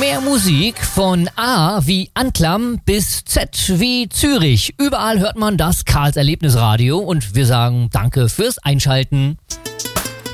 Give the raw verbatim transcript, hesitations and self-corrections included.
Mehr Musik von A wie Anklam bis Z wie Zürich. Überall hört man das Karls Erlebnisradio und wir sagen danke fürs Einschalten.